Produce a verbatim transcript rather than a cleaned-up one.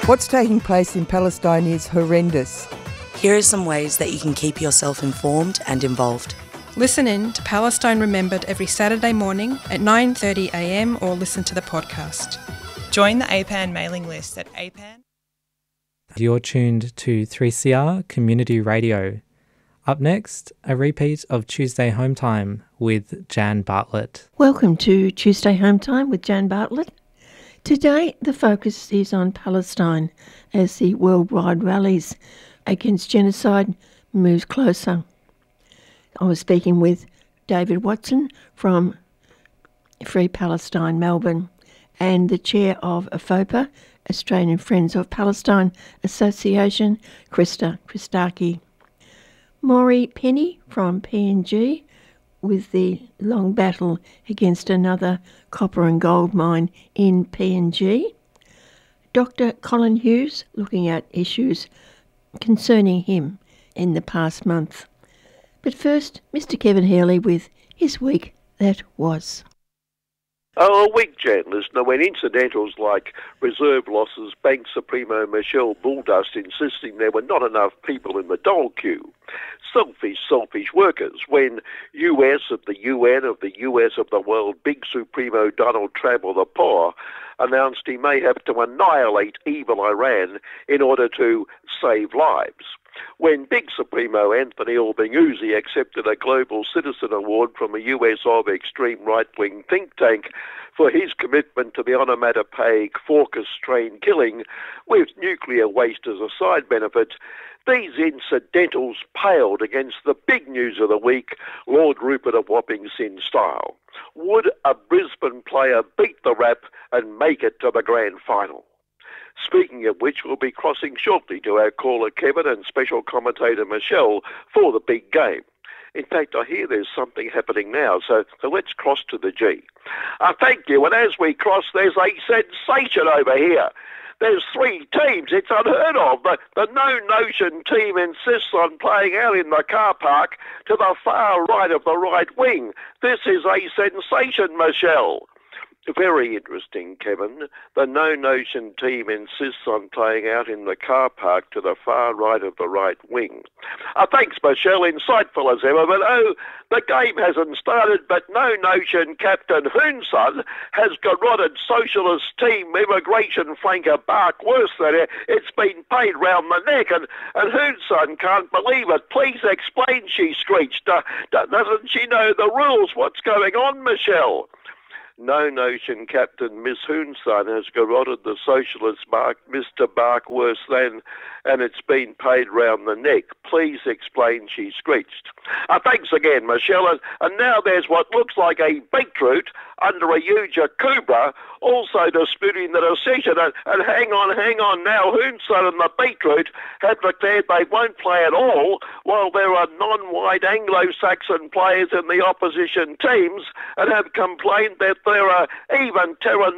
What's taking place in Palestine is horrendous. Here are some ways that you can keep yourself informed and involved. Listen in to Palestine Remembered every Saturday morning at nine thirty a m or listen to the podcast. Join the A P A N mailing list at A P A N. You're tuned to three C R Community Radio. Up next, a repeat of Tuesday Home Time with Jan Bartlett. Welcome to Tuesday Home Time with Jan Bartlett. Today, the focus is on Palestine as the worldwide rallies against genocide moves closer. I was speaking with David Watson from Free Palestine Melbourne and the chair of AFOPA, Australian Friends of Palestine Association, Krista Christaki. Maury Penny from P N G with the long battle against another copper and gold mine in P N G. Doctor Colin Hughes looking at issues concerning him in the past month. But first, Mister Kevin Healy with his week that was. Oh, a week, Jan, listener, when incidentals like reserve losses, Bank Supremo Michelle Bulldust insisting there were not enough people in the dole queue. Selfish, selfish workers, when U S of the U N of the U S of the world, Big Supremo Donald Trump of the poor, announced he may have to annihilate evil Iran in order to save lives. When Big Supremo Anthony Albanese accepted a Global Citizen Award from a U S of extreme right-wing think tank for his commitment to the onomatopoeic Faucus-train killing with nuclear waste as a side benefit, these incidentals paled against the big news of the week, Lord Rupert of Wapping-Sin style. Would a Brisbane player beat the rap and make it to the grand final? Speaking of which, we'll be crossing shortly to our caller Kevin and special commentator Michelle for the big game. In fact, I hear there's something happening now, so, so let's cross to the G. Uh, thank you, and as we cross, there's a sensation over here. There's three teams. It's unheard of. The, the No Notion team insists on playing out in the car park to the far right of the right wing. This is a sensation, Michelle. Very interesting, Kevin. The No Notion team insists on playing out in the car park to the far right of the right wing. Uh, thanks, Michelle. Insightful as ever. But, oh, the game hasn't started, but No Notion captain Hoonson has garroted socialist team immigration flanker Bark worse than it. It's been paid round the neck, and, and Hoonson can't believe it. Please explain, she screeched. Uh, doesn't she know the rules? What's going on, Michelle? No Notion captain Miss Hoonson has garroted the socialist Mark, Mister Bark worse than, and it's been paid round the neck. Please explain, she screeched. Uh, thanks again, Michelle. And, and now there's what looks like a beetroot under a huge cobra, also disputing the decision. And, and hang on, hang on now. Hoonson and the beetroot have declared they won't play at all, while there are non-white Anglo-Saxon players in the opposition teams and have complained that there are even terror